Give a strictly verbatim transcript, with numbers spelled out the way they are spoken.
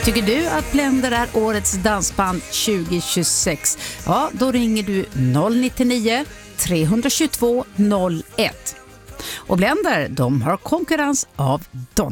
Tycker du att Blender är årets dansband tjugo tjugosex? Ja, då ringer du noll nio nio, tre två två, noll ett. Och Blender, de har konkurrens av Don.